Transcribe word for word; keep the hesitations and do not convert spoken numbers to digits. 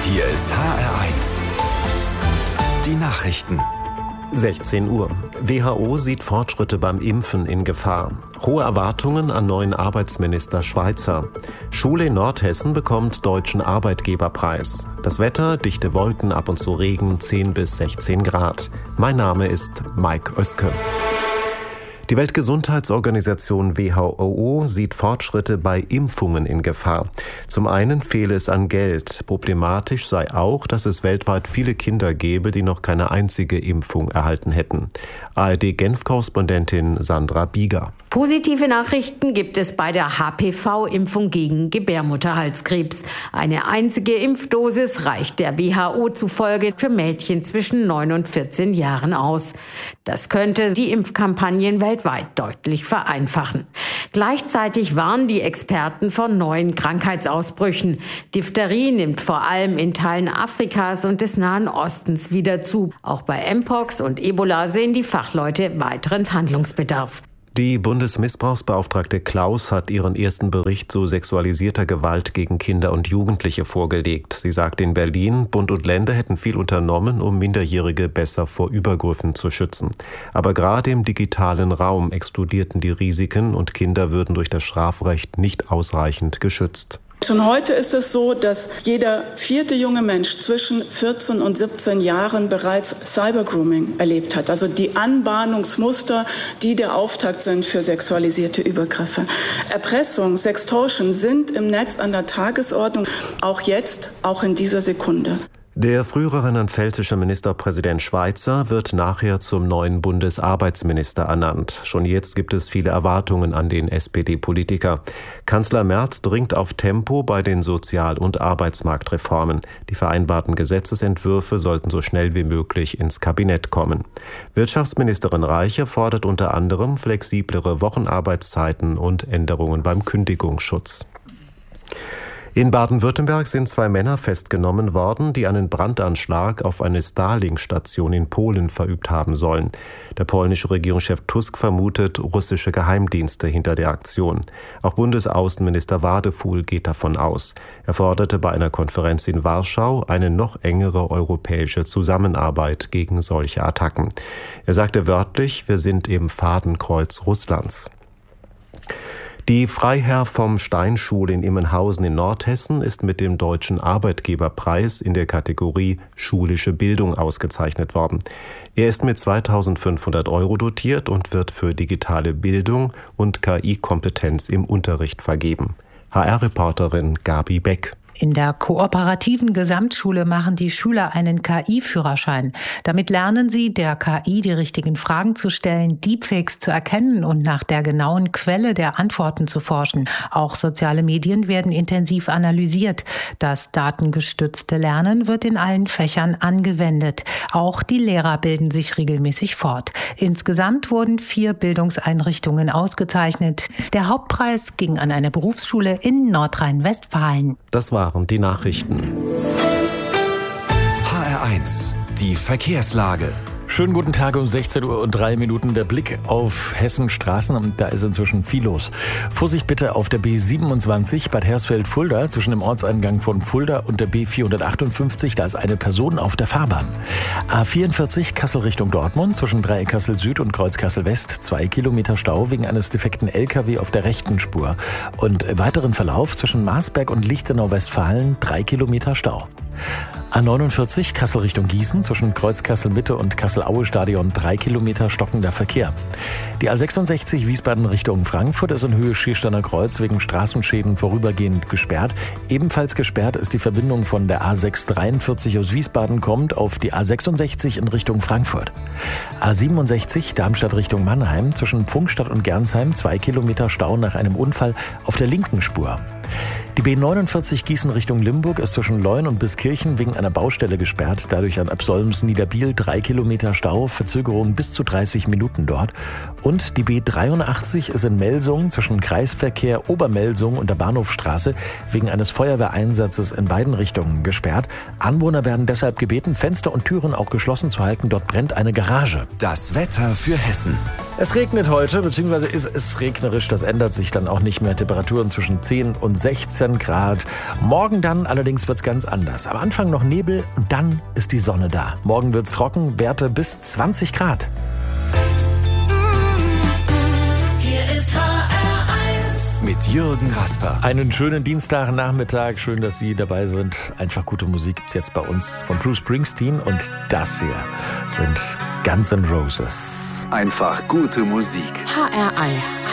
Hier ist H R eins. Die Nachrichten. sechzehn Uhr. W H O sieht Fortschritte beim Impfen in Gefahr. Hohe Erwartungen an neuen Arbeitsminister Schweizer. Schule in Nordhessen bekommt Deutschen Arbeitgeberpreis. Das Wetter, dichte Wolken, ab und zu Regen, zehn bis sechzehn Grad. Mein Name ist Mike Oeske. Die Weltgesundheitsorganisation W H O sieht Fortschritte bei Impfungen in Gefahr. Zum einen fehle es an Geld. Problematisch sei auch, dass es weltweit viele Kinder gäbe, die noch keine einzige Impfung erhalten hätten. A R D-Genf-Korrespondentin Sandra Bieger. Positive Nachrichten gibt es bei der H P V-Impfung gegen Gebärmutterhalskrebs. Eine einzige Impfdosis reicht der W H O zufolge für Mädchen zwischen neun und vierzehn Jahren aus. Das könnte die Impfkampagnen weltweit deutlich vereinfachen. Gleichzeitig warnen die Experten vor neuen Krankheitsausbrüchen. Diphtherie nimmt vor allem in Teilen Afrikas und des Nahen Ostens wieder zu. Auch bei Mpox und Ebola sehen die Fachleute weiteren Handlungsbedarf. Die Bundesmissbrauchsbeauftragte Klaus hat ihren ersten Bericht zu sexualisierter Gewalt gegen Kinder und Jugendliche vorgelegt. Sie sagte in Berlin, Bund und Länder hätten viel unternommen, um Minderjährige besser vor Übergriffen zu schützen. Aber gerade im digitalen Raum explodierten die Risiken und Kinder würden durch das Strafrecht nicht ausreichend geschützt. Schon heute ist es so, dass jeder vierte junge Mensch zwischen vierzehn und siebzehn Jahren bereits Cybergrooming erlebt hat. Also die Anbahnungsmuster, die der Auftakt sind für sexualisierte Übergriffe. Erpressung, Sextortion sind im Netz an der Tagesordnung, auch jetzt, auch in dieser Sekunde. Der frühere rheinland-pfälzische Ministerpräsident Schweizer wird nachher zum neuen Bundesarbeitsminister ernannt. Schon jetzt gibt es viele Erwartungen an den S P D-Politiker. Kanzler Merz dringt auf Tempo bei den Sozial- und Arbeitsmarktreformen. Die vereinbarten Gesetzesentwürfe sollten so schnell wie möglich ins Kabinett kommen. Wirtschaftsministerin Reiche fordert unter anderem flexiblere Wochenarbeitszeiten und Änderungen beim Kündigungsschutz. In Baden-Württemberg sind zwei Männer festgenommen worden, die einen Brandanschlag auf eine Starlink-Station in Polen verübt haben sollen. Der polnische Regierungschef Tusk vermutet russische Geheimdienste hinter der Aktion. Auch Bundesaußenminister Wadefuhl geht davon aus. Er forderte bei einer Konferenz in Warschau eine noch engere europäische Zusammenarbeit gegen solche Attacken. Er sagte wörtlich, wir sind im Fadenkreuz Russlands. Die Freiherr vom Stein-Schule in Immenhausen in Nordhessen ist mit dem Deutschen Arbeitgeberpreis in der Kategorie Schulische Bildung ausgezeichnet worden. Er ist mit zweitausendfünfhundert Euro dotiert und wird für digitale Bildung und K I-Kompetenz im Unterricht vergeben. H R-Reporterin Gabi Beck. In der kooperativen Gesamtschule machen die Schüler einen K I-Führerschein. Damit lernen sie, der K I die richtigen Fragen zu stellen, Deepfakes zu erkennen und nach der genauen Quelle der Antworten zu forschen. Auch soziale Medien werden intensiv analysiert. Das datengestützte Lernen wird in allen Fächern angewendet. Auch die Lehrer bilden sich regelmäßig fort. Insgesamt wurden vier Bildungseinrichtungen ausgezeichnet. Der Hauptpreis ging an eine Berufsschule in Nordrhein-Westfalen. Das waren die Nachrichten. H R eins, die Verkehrslage. Schönen guten Tag um sechzehn Uhr und drei Minuten. Der Blick auf Hessens Straßen, und da ist inzwischen viel los. Vorsicht bitte auf der B siebenundzwanzig Bad Hersfeld-Fulda zwischen dem Ortseingang von Fulda und der B vierhundertachtundfünfzig. Da ist eine Person auf der Fahrbahn. A vierundvierzig Kassel Richtung Dortmund zwischen Dreieck Kassel Süd und Kreuz Kassel West. Zwei Kilometer Stau wegen eines defekten L K W auf der rechten Spur. Und weiteren Verlauf zwischen Marsberg und Lichtenau-Westfalen. Drei Kilometer Stau. A neunundvierzig Kassel Richtung Gießen zwischen Kreuz Kassel Mitte und Kassel-Aue Stadion drei Kilometer stockender Verkehr. Die A sechsundsechzig Wiesbaden Richtung Frankfurt ist in Höhe Schiersteiner Kreuz wegen Straßenschäden vorübergehend gesperrt. Ebenfalls gesperrt ist die Verbindung von der A sechshundertdreiundvierzig aus Wiesbaden kommt auf die A sechsundsechzig in Richtung Frankfurt. A siebenundsechzig Darmstadt Richtung Mannheim zwischen Pfungstadt und Gernsheim zwei Kilometer Stau nach einem Unfall auf der linken Spur. Die B neunundvierzig Gießen Richtung Limburg ist zwischen Leun und Biskirchen wegen einer Baustelle gesperrt. Dadurch an Absolms-Niederbiel drei Kilometer Stau, Verzögerung bis zu dreißig Minuten dort. Und die B dreiundachtzig ist in Melsungen zwischen Kreisverkehr Obermelsungen und der Bahnhofstraße wegen eines Feuerwehreinsatzes in beiden Richtungen gesperrt. Anwohner werden deshalb gebeten, Fenster und Türen auch geschlossen zu halten. Dort brennt eine Garage. Das Wetter für Hessen. Es regnet heute, beziehungsweise ist es regnerisch. Das ändert sich dann auch nicht mehr. Temperaturen zwischen zehn und sechzehn Grad. Morgen dann allerdings wird es ganz anders. Am Anfang noch Nebel und dann ist die Sonne da. Morgen wird es trocken, Werte bis zwanzig Grad. Hier ist H R eins mit Jürgen Rasper. Einen schönen Dienstagnachmittag. Schön, dass Sie dabei sind. Einfach gute Musik gibt's jetzt bei uns von Bruce Springsteen. Und das hier sind Guns N' Roses. Einfach gute Musik. H R eins.